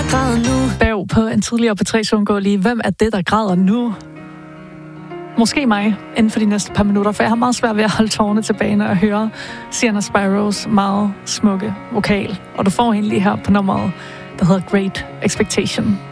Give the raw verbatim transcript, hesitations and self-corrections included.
græder nu. Bav på en tidligere P tre Sundgård lige. Hvem er det, der græder nu? Måske mig, inden for de næste par minutter, for jeg har meget svært ved at holde tårerne tilbage, når jeg hører Sienna Spiros meget smukke vokal. Og du får hende lige her på nummeret, der hedder Great Expectation.